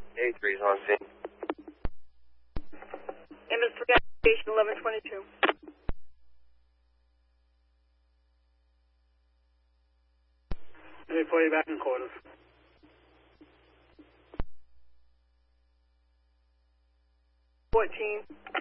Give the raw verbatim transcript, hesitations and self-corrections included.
eighty-three's on scene. Ambulance three, station eleven twenty-two. Let me put you back in quarters. fourteen.